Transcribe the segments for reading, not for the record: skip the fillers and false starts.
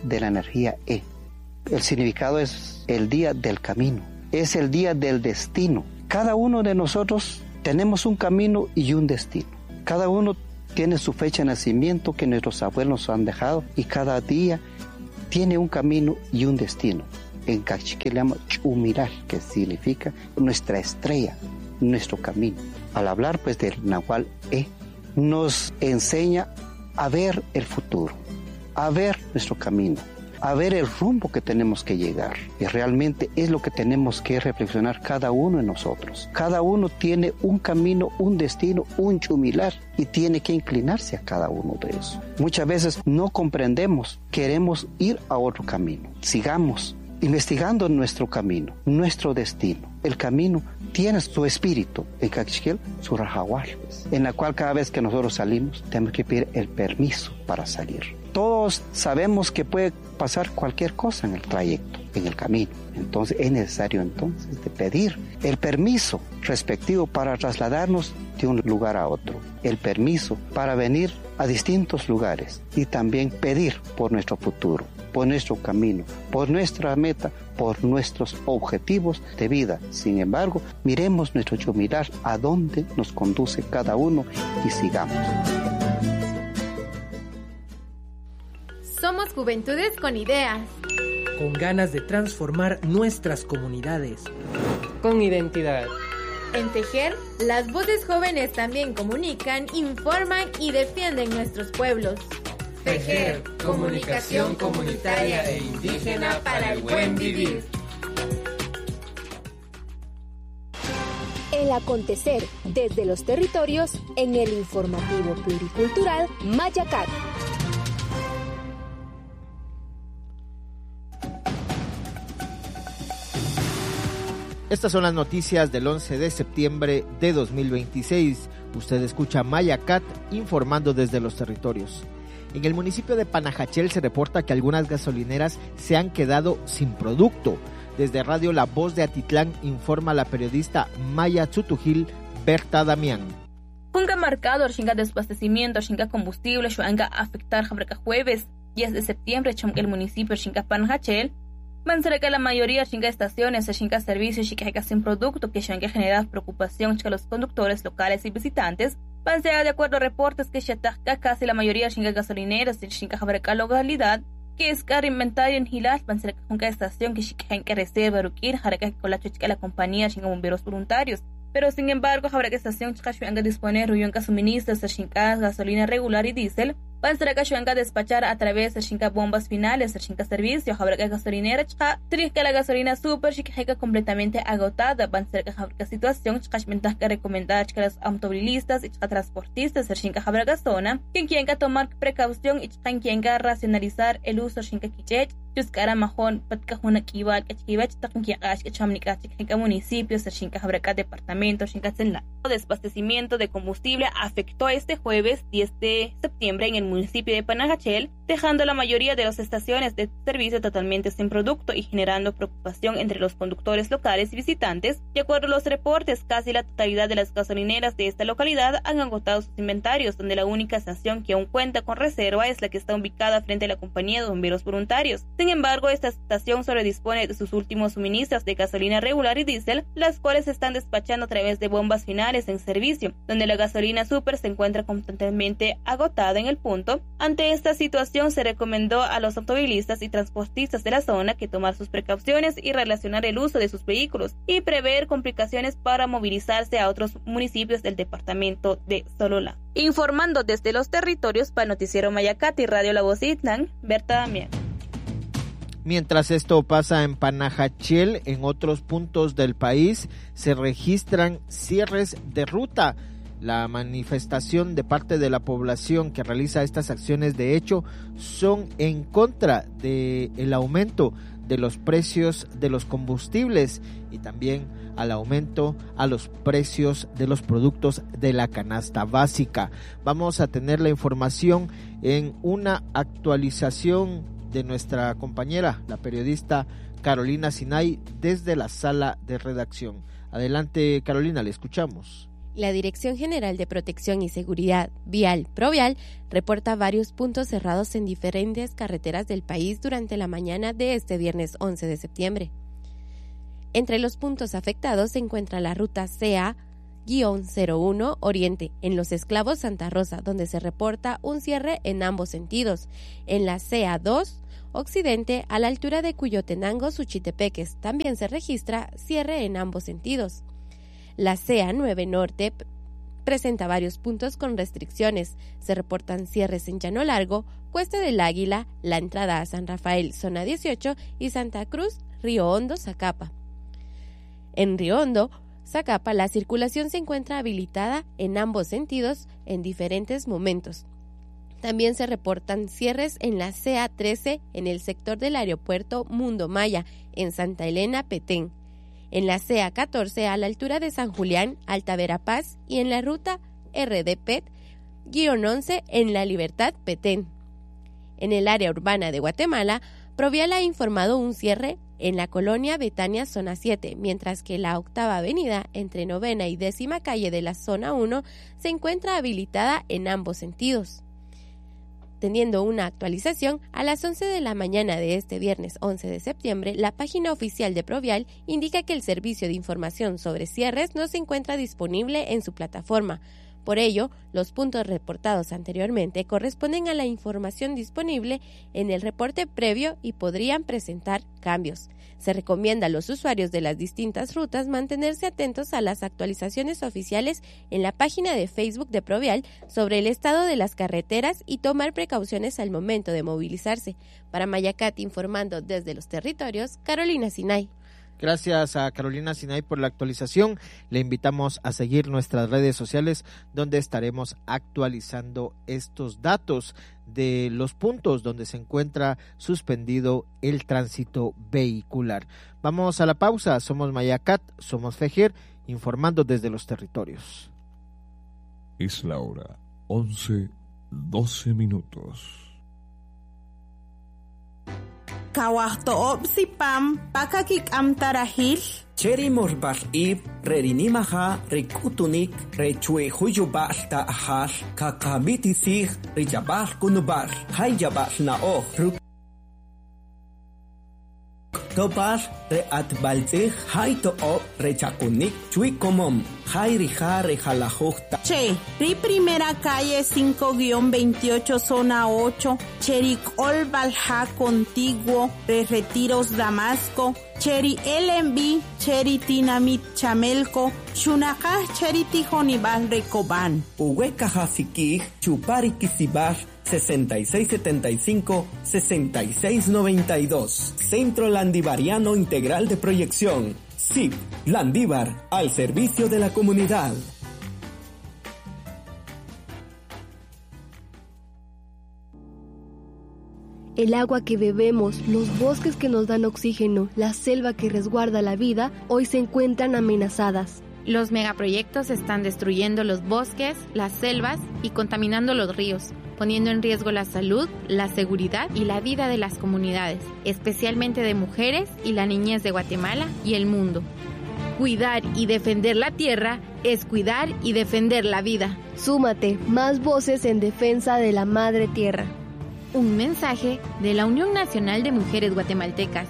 de la energía E. El significado es el día del camino, es el día del destino. Cada uno de nosotros tenemos un camino y un destino. Cada uno tiene su fecha de nacimiento que nuestros abuelos nos han dejado y cada día tiene un camino y un destino. En cachique le llama chumiral, que significa nuestra estrella, nuestro camino. Al hablar pues del Nahual E, nos enseña a ver el futuro, a ver nuestro camino, a ver el rumbo que tenemos que llegar. Y realmente es lo que tenemos que reflexionar cada uno de nosotros. Cada uno tiene un camino, un destino, un chumilar y tiene que inclinarse a cada uno de esos. Muchas veces no comprendemos, queremos ir a otro camino. Sigamos investigando nuestro camino, nuestro destino. El camino tiene su espíritu, en Cachiquel, su rajahual, en la cual cada vez que nosotros salimos tenemos que pedir el permiso para salir. Todos sabemos que puede pasar cualquier cosa en el trayecto, en el camino. Entonces es necesario entonces de pedir el permiso respectivo para trasladarnos de un lugar a otro, el permiso para venir a distintos lugares y también pedir por nuestro futuro, por nuestro camino, por nuestra meta, por nuestros objetivos de vida. Sin embargo, miremos nuestro chumirar a dónde nos conduce cada uno y sigamos. Somos juventudes con ideas, con ganas de transformar nuestras comunidades, con identidad. En Tejer, las voces jóvenes también comunican, informan y defienden nuestros pueblos. Tejer, comunicación comunitaria e indígena para el buen vivir. El acontecer desde los territorios en el informativo pluricultural Mayacat. Estas son las noticias del 11 de septiembre de 2026. Usted escucha Mayacat informando desde los territorios. En el municipio de Panajachel se reporta que algunas gasolineras se han quedado sin producto. Desde Radio La Voz de Atitlán informa la periodista Maya Tzutujil Berta Damián. Junga marcador, chinga desabastecimiento, chinga combustible, chinga afectar jabraca jueves 10 de septiembre, el municipio chinga Panajachel. Van ser que la mayoría chinga estaciones, chinga servicios, chinga sin producto, que chinga genera preocupación a los conductores locales y visitantes. Van ser de acuerdo a reportes que casi la mayoría chinga gasolineras, chinga jabraca localidad, que es car inventario en Hilal, van ser que estación que chinga reserva ruquir, jaraca con la compañía chinga bomberos voluntarios. Pero sin embargo, habrá que estación chinga disponer de suministros de chinga gasolina regular y diésel. Van ser que despachar a través de chinga bombas finales de chinga servicio. Habrá que gasolinera que la gasolina super chinga completamente agotada. Van ser que situación chinga que recomendar que los automovilistas y transportistas de chinga habrá zona que quien tomar precaución y chinga racionalizar el uso chinga quiche. Yuskara mahon patkajuna kiwal kachkibach takunkia ash chamnika chinga municipios de chinga habrá departamento chinga zenla. Desabastecimiento de combustible afectó este jueves 10 de septiembre en el municipio de Panajachel, dejando la mayoría de las estaciones de servicio totalmente sin producto y generando preocupación entre los conductores locales y visitantes. De acuerdo a los reportes, casi la totalidad de las gasolineras de esta localidad han agotado sus inventarios, donde la única estación que aún cuenta con reserva es la que está ubicada frente a la compañía de bomberos voluntarios. Sin embargo, esta estación solo dispone de sus últimos suministros de gasolina regular y diésel, las cuales se están despachando a través de bombas finales en servicio, donde la gasolina super se encuentra constantemente agotada en el punto. Ante esta situación se recomendó a los automovilistas y transportistas de la zona que tomar sus precauciones y relacionar el uso de sus vehículos y prever complicaciones para movilizarse a otros municipios del departamento de Sololá. Informando desde los territorios para Noticiero Mayacat y Radio La Voz de Atitlán, Berta Damián. Mientras esto pasa en Panajachel, en otros puntos del país se registran cierres de ruta. La manifestación de parte de la población que realiza estas acciones de hecho son en contra del aumento de los precios de los combustibles y también al aumento a los precios de los productos de la canasta básica. Vamos a tener la información en una actualización de nuestra compañera, la periodista Carolina Sinay, desde la sala de redacción. Adelante, Carolina, le escuchamos. La Dirección General de Protección y Seguridad Vial, Provial, reporta varios puntos cerrados en diferentes carreteras del país durante la mañana de este viernes 11 de septiembre. Entre los puntos afectados se encuentra la ruta CA-01 Oriente, en Los Esclavos Santa Rosa, donde se reporta un cierre en ambos sentidos. En la CA2 Occidente, a la altura de Cuyotenango, Suchitepeques, también se registra cierre en ambos sentidos. La CA9 Norte presenta varios puntos con restricciones. Se reportan cierres en Llano Largo, Cuesta del Águila, la entrada a San Rafael, zona 18, y Santa Cruz, Río Hondo, Zacapa. En Río Hondo, Zacapa, la circulación se encuentra habilitada en ambos sentidos en diferentes momentos. También se reportan cierres en la CA13 en el sector del aeropuerto Mundo Maya, en Santa Elena, Petén. En la CA14 a la altura de San Julián, Alta Verapaz, y en la ruta RD-PET-11 en La Libertad, Petén. En el área urbana de Guatemala, Provial ha informado un cierre en la colonia Betania, zona 7, mientras que la octava avenida entre 9ª y 10ª calle de la zona 1 se encuentra habilitada en ambos sentidos. Teniendo una actualización, a las 11 de la mañana de este viernes 11 de septiembre, la página oficial de Provial indica que el servicio de información sobre cierres no se encuentra disponible en su plataforma. Por ello, los puntos reportados anteriormente corresponden a la información disponible en el reporte previo y podrían presentar cambios. Se recomienda a los usuarios de las distintas rutas mantenerse atentos a las actualizaciones oficiales en la página de Facebook de Provial sobre el estado de las carreteras y tomar precauciones al momento de movilizarse. Para Mayacat, informando desde los territorios, Carolina Sinay. Gracias a Carolina Sinay por la actualización. Le invitamos a seguir nuestras redes sociales, donde estaremos actualizando estos datos de los puntos donde se encuentra suspendido el tránsito vehicular. Vamos a la pausa. Somos Mayacat, somos Fejir, informando desde los territorios. Es la hora 11:12. Kawahto'ob si Pam, pakakik amtarahil. Cheri morbal ib, rerinimaha, rikutunik, rechue huyubal ta'ahal, kakamitisig, rijabal kunubal, hayabal naoh, Topar reatbalzig hay to'ob rechakunik chuikomom hay rija rejalajukta. Che, ri primera calle 5-28 zona 8, Chericol Balja contiguo, re Retiros Damasco, Cheri LMB, Cheri Tinamit Chamelco, Chunaka Cheri Tijonibal Recoban. Uhueca Hasikij, Chupari Kisibar, 6675-6692. Centro Landivariano Integral de Proyección. CIP, Landívar, al servicio de la comunidad. El agua que bebemos, los bosques que nos dan oxígeno, la selva que resguarda la vida, hoy se encuentran amenazadas. Los megaproyectos están destruyendo los bosques, las selvas y contaminando los ríos, poniendo en riesgo la salud, la seguridad y la vida de las comunidades, especialmente de mujeres y la niñez de Guatemala y el mundo. Cuidar y defender la tierra es cuidar y defender la vida. Súmate, más voces en defensa de la madre tierra. Un mensaje de la Unión Nacional de Mujeres Guatemaltecas.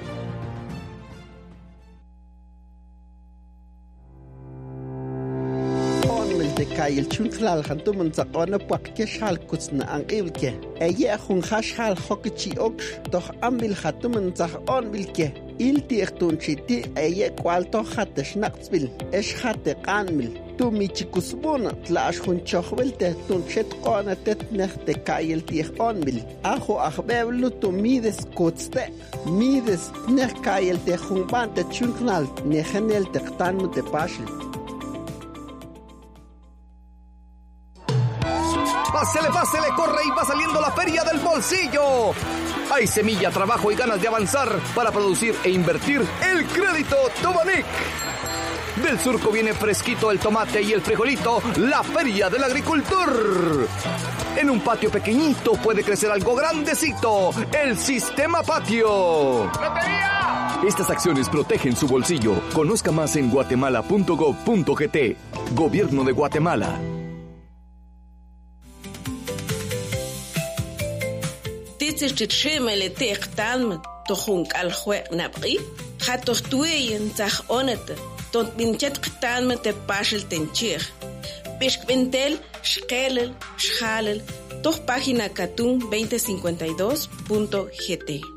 Kayil chuntlal hantumun zakona puakke shal kutsna ang ilke. Eye hun hashal hokichi oksh doch ambil hatumun zakon bilke. Ilti ektunchiti eye kwalto hatesh naqtsbil. Esh hate qanmil. Tu michikusbuna tlash hun chokhbelte tunchet qona tetnechte kayil tih onbil. Ajo akhbeblu tu mides kutste. Mides neh kayil te hun bante chuntlal nehenel teqtanu te pashil. Pásele, corre y va saliendo la feria del bolsillo. Hay semilla, trabajo y ganas de avanzar para producir e invertir el crédito Tobanic. Del surco viene fresquito el tomate y el frijolito, la feria del agricultor. En un patio pequeñito puede crecer algo grandecito, el sistema patio. ¡Lotería! Estas acciones protegen su bolsillo. Conozca más en guatemala.gov.gt. Gobierno de Guatemala. Página Catún 2052.gt.